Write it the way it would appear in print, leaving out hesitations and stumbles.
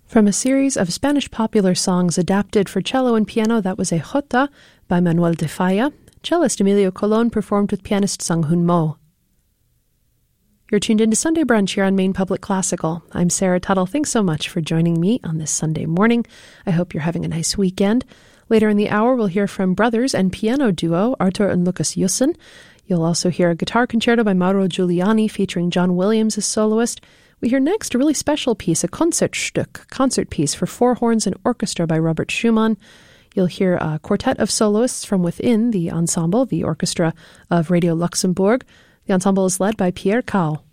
From a series of Spanish popular songs adapted for cello and piano, that was a Jota by Manuel de Falla. Cellist Emilio Colon performed with pianist Sung Hoon Mo. You're tuned into Sunday Brunch here on Maine Public Classical. I'm Sarah Tuttle. Thanks so much for joining me on this Sunday morning. I hope you're having a nice weekend. Later in the hour, we'll hear from brothers and piano duo Arthur and Lucas Jussen. You'll also hear a guitar concerto by Mauro Giuliani featuring John Williams as soloist. We hear next a really special piece, a Concertstück, concert piece for four horns and orchestra by Robert Schumann. You'll hear a quartet of soloists from within the ensemble, the orchestra of Radio Luxembourg. The ensemble is led by Pierre Cao.